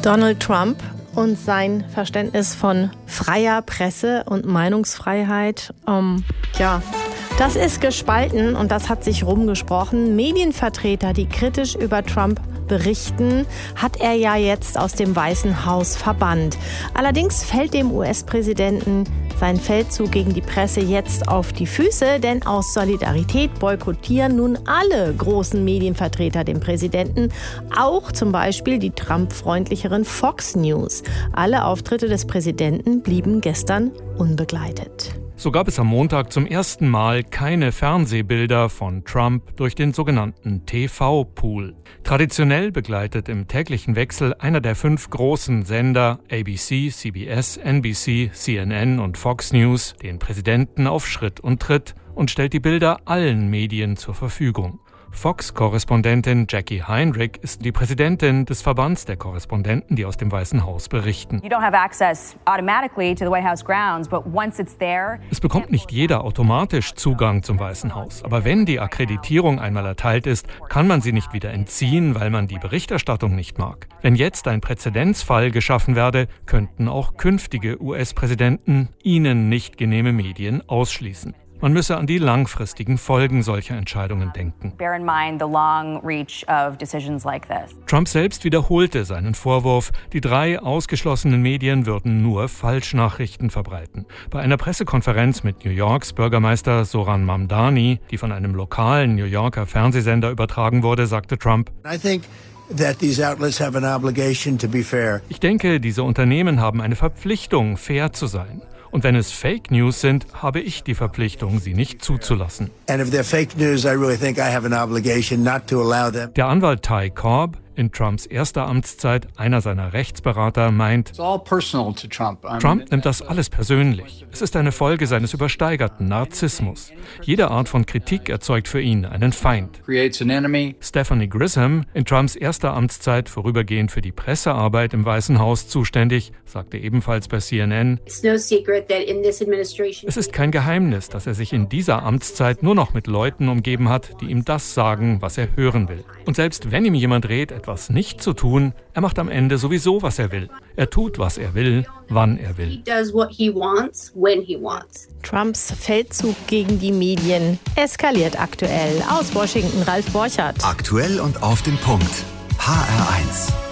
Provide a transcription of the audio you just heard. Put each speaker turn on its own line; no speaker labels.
Donald Trump und sein Verständnis von freier Presse und Meinungsfreiheit, das ist gespalten und das hat sich rumgesprochen. Medienvertreter, die kritisch über Trump berichten, hat er ja jetzt aus dem Weißen Haus verbannt. Allerdings fällt dem US-Präsidenten sein Feldzug gegen die Presse jetzt auf die Füße, denn aus Solidarität boykottieren nun alle großen Medienvertreter den Präsidenten, auch zum Beispiel die Trump-freundlicheren Fox News. Alle Auftritte des Präsidenten blieben gestern unbegleitet.
So gab es am Montag zum ersten Mal keine Fernsehbilder von Trump durch den sogenannten TV-Pool. Traditionell begleitet im täglichen Wechsel einer der 5 großen Sender ABC, CBS, NBC, CNN und Fox News den Präsidenten auf Schritt und Tritt und stellt die Bilder allen Medien zur Verfügung. Fox-Korrespondentin Jackie Heinrich ist die Präsidentin des Verbands der Korrespondenten, die aus dem Weißen Haus berichten. Es bekommt nicht jeder automatisch Zugang zum Weißen Haus. Aber wenn die Akkreditierung einmal erteilt ist, kann man sie nicht wieder entziehen, weil man die Berichterstattung nicht mag. Wenn jetzt ein Präzedenzfall geschaffen werde, könnten auch künftige US-Präsidenten ihnen nicht genehme Medien ausschließen. Man müsse an die langfristigen Folgen solcher Entscheidungen denken. Trump selbst wiederholte seinen Vorwurf, die 3 ausgeschlossenen Medien würden nur Falschnachrichten verbreiten. Bei einer Pressekonferenz mit New Yorks Bürgermeister Zohran Mamdani, die von einem lokalen New Yorker Fernsehsender übertragen wurde, sagte Trump: Ich denke, diese Unternehmen haben eine Verpflichtung, fair zu sein. Und wenn es Fake News sind, habe ich die Verpflichtung, sie nicht zuzulassen. Der Anwalt Ty Cobb, in Trumps erster Amtszeit einer seiner Rechtsberater, meint, Trump nimmt das alles persönlich. Es ist eine Folge seines übersteigerten Narzissmus. Jede Art von Kritik erzeugt für ihn einen Feind. Stephanie Grisham, in Trumps erster Amtszeit vorübergehend für die Pressearbeit im Weißen Haus zuständig, sagte ebenfalls bei CNN, es ist kein Geheimnis, dass er sich in dieser Amtszeit nur noch mit Leuten umgeben hat, die ihm das sagen, was er hören will. Und selbst wenn ihm jemand rät, etwas nicht zu tun, er macht am Ende sowieso, was er will. Er tut, was er will, wann er will.
Trumps Feldzug gegen die Medien eskaliert aktuell. Aus Washington, Ralf Borchardt.
Aktuell und auf den Punkt. HR1.